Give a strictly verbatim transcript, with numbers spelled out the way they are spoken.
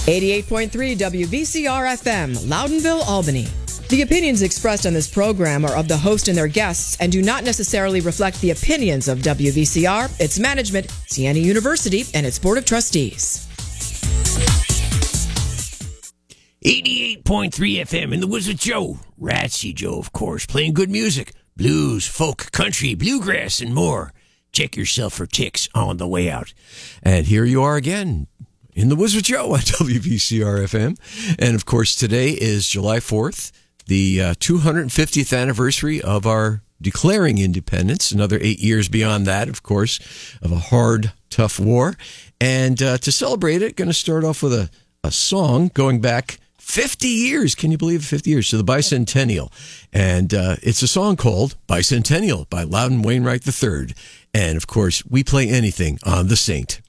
eighty-eight point three W V C R F M, Loudonville, Albany. The opinions expressed on this program are of the host and their guests and do not necessarily reflect the opinions of W V C R, its management, Siena University, and its Board of Trustees. eighty-eight point three F M in the Woods with Joe. Ratsy Joe, of course, playing good music. Blues, folk, country, bluegrass, and more. Check yourself for ticks on the way out. And here you are again in the Woods with Joe on W V C R F M. And, of course, today is July fourth, the uh, two hundred fiftieth anniversary of our declaring independence. Another eight years beyond that, of course, of a hard, tough war. And uh, to celebrate it, going to start off with a, a song going back fifty years. Can you believe it? fifty years to the bicentennial. And uh, it's a song called Bicentennial by Loudon Wainwright the third. And, of course, we play anything on the Saint.